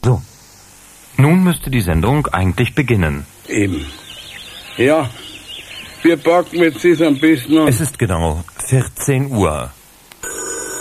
So. Nun müsste die Sendung eigentlich beginnen. Eben. Ja, wir packen jetzt das am besten an. Es ist genau 14 Uhr.